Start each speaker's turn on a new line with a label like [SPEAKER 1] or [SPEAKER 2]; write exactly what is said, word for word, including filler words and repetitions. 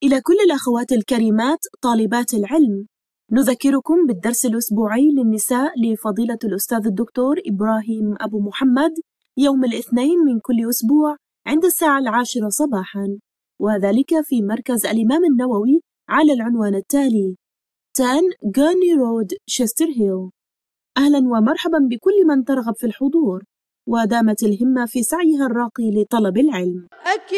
[SPEAKER 1] إلى كل الأخوات الكريمات طالبات العلم، نذكركم بالدرس الأسبوعي للنساء لفضيلة الأستاذ الدكتور إبراهيم أبو محمد يوم الاثنين من كل أسبوع عند الساعة العاشرة صباحاً، وذلك في مركز الإمام النووي على العنوان التالي: عشرة غورني رود، شيستر هيل. أهلاً ومرحباً بكل من ترغب في الحضور ودامت الهمة في سعيها الراقي لطلب العلم.